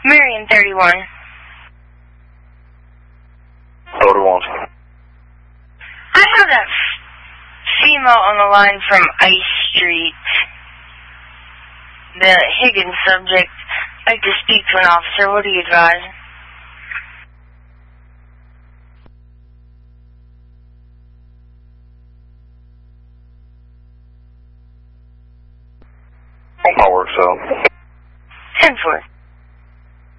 Marion 31. 31. I have that female on the line from Ice Street. The Higgins subject. I'd like to speak to an officer. What do you advise? My work cell. 10-4.